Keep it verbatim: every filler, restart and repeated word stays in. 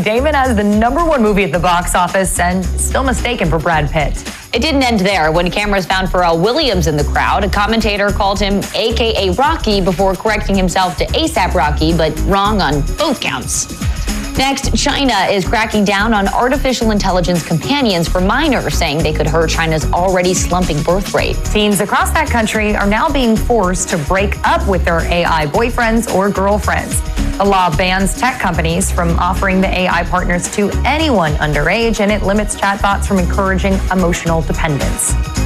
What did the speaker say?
Matt Damon has the number one movie at the box office and still mistaken for Brad Pitt. It didn't end there. When cameras found Pharrell Williams in the crowd, a commentator called him A K A Rocky before correcting himself to ASAP Rocky, but wrong on both counts. Next, China is cracking down on artificial intelligence companions for minors, saying they could hurt China's already slumping birth rate. Teens across that country are now being forced to break up with their A I boyfriends or girlfriends. The law bans tech companies from offering the A I partners to anyone underage, and it limits chatbots from encouraging emotional dependence.